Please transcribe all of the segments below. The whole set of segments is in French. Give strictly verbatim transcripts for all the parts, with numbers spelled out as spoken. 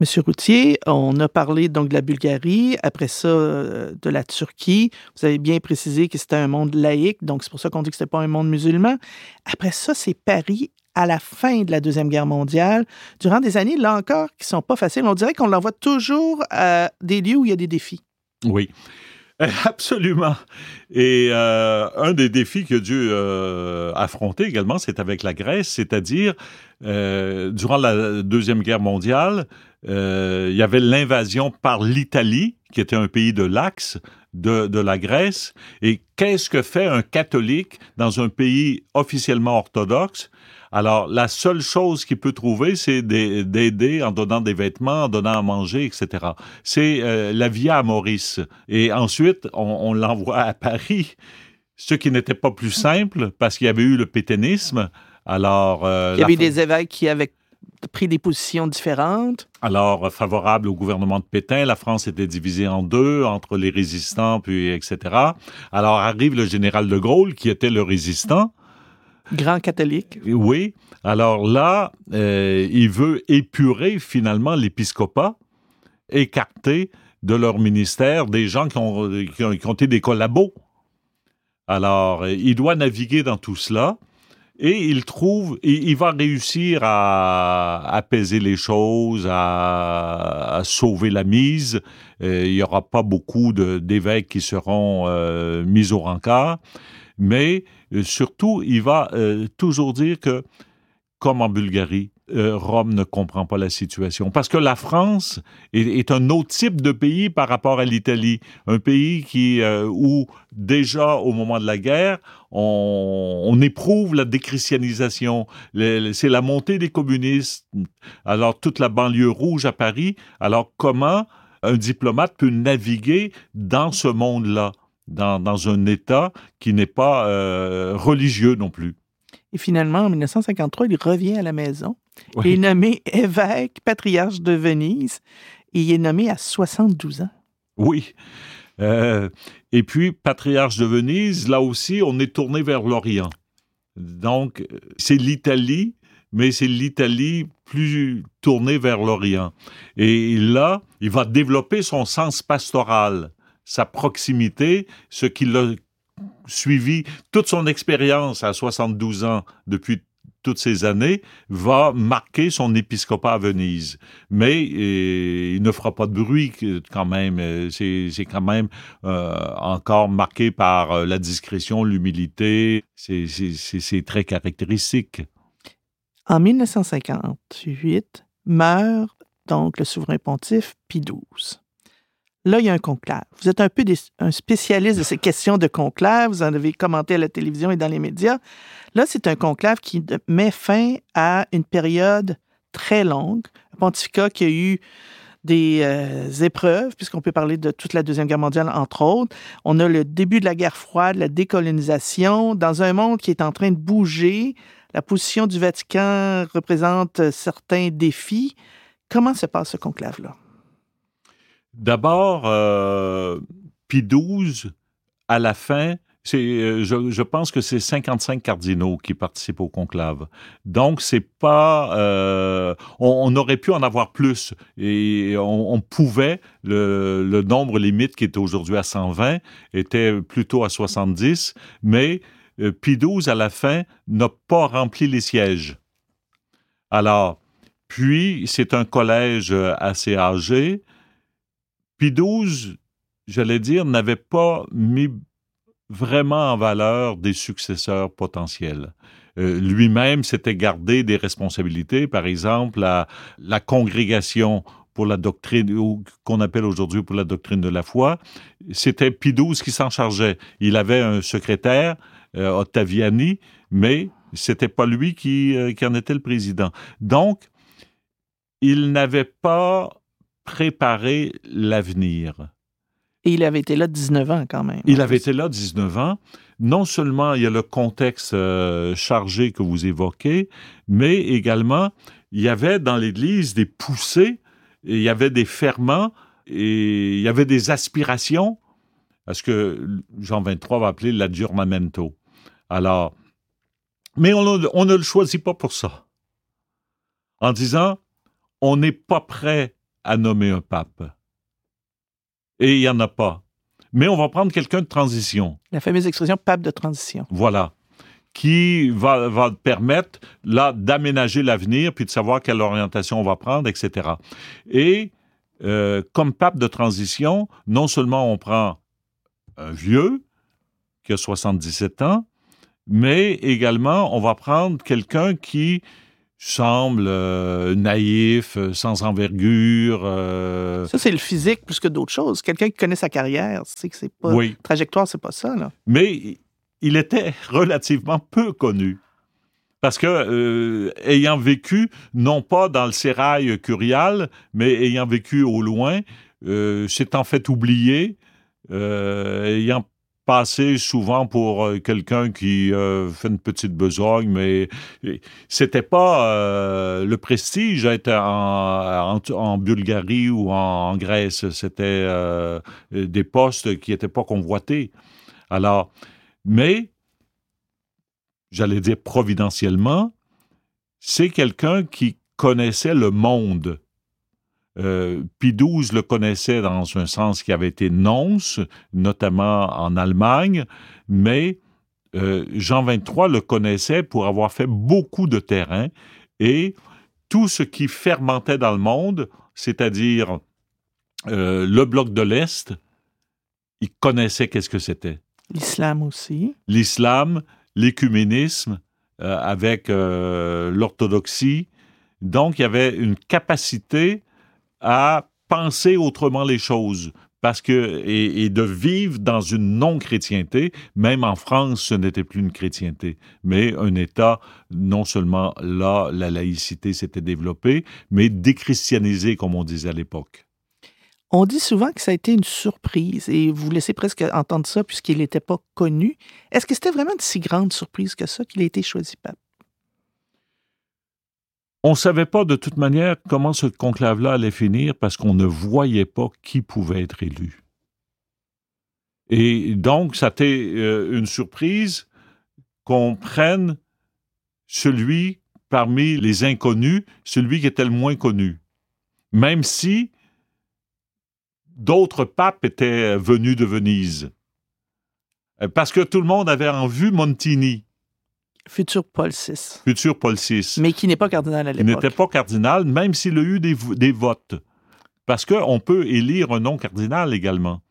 Monsieur Routier, on a parlé donc de la Bulgarie, après ça, euh, de la Turquie. Vous avez bien précisé que c'était un monde laïque, donc c'est pour ça qu'on dit que c'était pas un monde musulman. Après ça, c'est Paris à la fin de la Deuxième Guerre mondiale, durant des années, là encore, qui sont pas faciles. On dirait qu'on l'envoie toujours à des lieux où il y a des défis. Oui. Absolument. Et euh, un des défis qu'il a dû euh, affronter également, c'est avec la Grèce, c'est-à-dire, euh, durant la Deuxième Guerre mondiale, euh, il y avait l'invasion par l'Italie, qui était un pays de l'Axe, de, de la Grèce. Et qu'est-ce que fait un catholique dans un pays officiellement orthodoxe? Alors, la seule chose qu'il peut trouver, c'est d'aider en donnant des vêtements, en donnant à manger, et cetera. C'est euh, la Via Maurice. Et ensuite, on, on l'envoie à Paris, ce qui n'était pas plus simple, parce qu'il y avait eu le pétainisme. Alors, euh, il y avait la... des évêques qui avaient pris des positions différentes. Alors, favorable au gouvernement de Pétain, la France était divisée en deux, entre les résistants, puis et cetera. Alors, arrive le général de Gaulle, qui était le résistant, grand catholique. Oui. Alors là, euh, il veut épurer finalement l'épiscopat, écarter de leur ministère des gens qui ont, qui ont, qui ont été des collabos. Alors, il doit naviguer dans tout cela et il trouve, il, il va réussir à apaiser les choses, à, à sauver la mise. Euh, il n'y aura pas beaucoup de, d'évêques qui seront euh, mis au rencard. Mais euh, surtout, il va euh, toujours dire que, comme en Bulgarie, euh, Rome ne comprend pas la situation. Parce que la France est, est un autre type de pays par rapport à l'Italie. Un pays qui, euh, où, déjà, au moment de la guerre, on, on éprouve la déchristianisation. Le, c'est la montée des communistes. Alors, toute la banlieue rouge à Paris. Alors, comment un diplomate peut naviguer dans ce monde-là? Dans, dans un État qui n'est pas euh, religieux non plus. Et finalement, en dix-neuf cent cinquante-trois, il revient à la maison. Oui. Il est nommé évêque, patriarche de Venise, et il est nommé à soixante-douze ans. Oui. Euh, et puis, patriarche de Venise, là aussi, on est tourné vers l'Orient. Donc, c'est l'Italie, mais c'est l'Italie plus tournée vers l'Orient. Et là, il va développer son sens pastoral, sa proximité, ce qui l'a suivi, toute son expérience à soixante-douze ans depuis toutes ces années, va marquer son épiscopat à Venise. Mais euh, il ne fera pas de bruit quand même. C'est, c'est quand même euh, encore marqué par euh, la discrétion, l'humilité. C'est, c'est, c'est, c'est très caractéristique. En dix-neuf cent cinquante-huit, meurt donc le souverain pontife Pie douze. Là, il y a un conclave. Vous êtes un peu des, un spécialiste de ces questions de conclave. Vous en avez commenté à la télévision et dans les médias. Là, c'est un conclave qui met fin à une période très longue. Un pontificat qui a eu des euh, épreuves, puisqu'on peut parler de toute la Deuxième Guerre mondiale, entre autres. On a le début de la guerre froide, la décolonisation, dans un monde qui est en train de bouger. La position du Vatican représente certains défis. Comment se passe ce conclave-là? D'abord, euh, Pie douze, à la fin, c'est, euh, je, je pense que c'est cinquante-cinq cardinaux qui participent au conclave. Donc, c'est pas... Euh, on, on aurait pu en avoir plus. Et on, on pouvait, le, le nombre limite qui est aujourd'hui à cent vingt était plutôt à soixante-dix, mais euh, Pie douze, à la fin, n'a pas rempli les sièges. Alors, puis, c'est un collège assez âgé. Pie douze, j'allais dire, n'avait pas mis vraiment en valeur des successeurs potentiels. Euh, lui-même s'était gardé des responsabilités, par exemple, la, la congrégation pour la doctrine, ou qu'on appelle aujourd'hui pour la doctrine de la foi, c'était Pie douze qui s'en chargeait. Il avait un secrétaire, euh, Ottaviani, mais c'était pas lui qui, euh, qui en était le président. Donc, il n'avait pas préparer l'avenir. Et il avait été là dix-neuf ans quand même. Il avait été là dix-neuf ans. Non seulement il y a le contexte euh, chargé que vous évoquez, mais également il y avait dans l'Église des poussées, et il y avait des ferments, et il y avait des aspirations à ce que Jean vingt-trois va appeler l'aggiornamento. Alors, mais on, on ne le choisit pas pour ça. En disant, on n'est pas prêt à nommer un pape. Et il n'y en a pas. Mais on va prendre quelqu'un de transition. La fameuse expression « pape de transition ». Voilà. Qui va, va permettre, là, d'aménager l'avenir, puis de savoir quelle orientation on va prendre, et cetera. Et euh, comme pape de transition, non seulement on prend un vieux, qui a soixante-dix-sept ans, mais également, on va prendre quelqu'un qui semble euh, naïf, sans envergure. Euh... Ça, c'est le physique plus que d'autres choses. Quelqu'un qui connaît sa carrière, c'est que c'est pas... Oui. Trajectoire, c'est pas ça, là. Mais il était relativement peu connu. Parce que, euh, ayant vécu, non pas dans le sérail curial, mais ayant vécu au loin, euh, s'étant fait oublier, euh, ayant passé souvent pour euh, quelqu'un qui euh, fait une petite besogne, mais c'était pas euh, le prestige à être en, en, en Bulgarie ou en, en Grèce. C'était euh, des postes qui n'étaient pas convoités. Alors, mais, j'allais dire providentiellement, c'est quelqu'un qui connaissait le monde. Euh, Pie douze le connaissait dans un sens qui avait été nonce, notamment en Allemagne, mais euh, Jean vingt-trois le connaissait pour avoir fait beaucoup de terrain et tout ce qui fermentait dans le monde, c'est-à-dire euh, le bloc de l'Est, il connaissait qu'est-ce que c'était. L'islam aussi. L'islam, l'écuménisme euh, avec euh, l'orthodoxie. Donc, il y avait une capacité à penser autrement les choses parce que, et, et de vivre dans une non-chrétienté. Même en France, ce n'était plus une chrétienté, mais un État, non seulement là, la laïcité s'était développée, mais déchristianisé, comme on disait à l'époque. On dit souvent que ça a été une surprise et vous laissez presque entendre ça puisqu'il n'était pas connu. Est-ce que c'était vraiment une si grande surprise que ça qu'il ait été choisi pape? On ne savait pas de toute manière comment ce conclave-là allait finir parce qu'on ne voyait pas qui pouvait être élu. Et donc, ça a été euh, une surprise qu'on prenne celui parmi les inconnus, celui qui était le moins connu. Même si d'autres papes étaient venus de Venise. Parce que tout le monde avait en vue Montini. Futur Paul six. Futur Paul six. Mais qui n'est pas cardinal à l'époque. Il n'était pas cardinal, même s'il a eu des, des votes. Parce qu'on peut élire un non-cardinal également.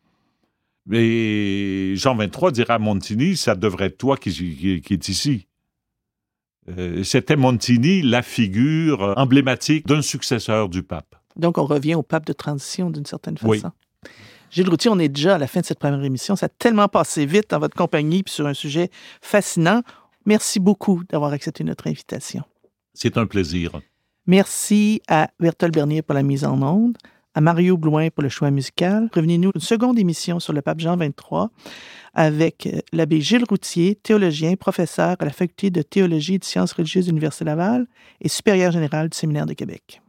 Et Jean vingt-trois dira à Montini, ça devrait être toi qui, qui, qui est ici. Euh, c'était Montini la figure emblématique d'un successeur du pape. Donc, on revient au pape de transition d'une certaine façon. Oui. Gilles Routhier, on est déjà à la fin de cette première émission. Ça a tellement passé vite en votre compagnie puis sur un sujet fascinant. Merci beaucoup d'avoir accepté notre invitation. C'est un plaisir. Merci à Berthold Bernier pour la mise en onde, à Mario Blouin pour le choix musical. Revenez-nous une seconde émission sur le pape Jean vingt-trois avec l'abbé Gilles Routhier, théologien, professeur à la faculté de théologie et de sciences religieuses de l'Université Laval et supérieur général du Séminaire de Québec.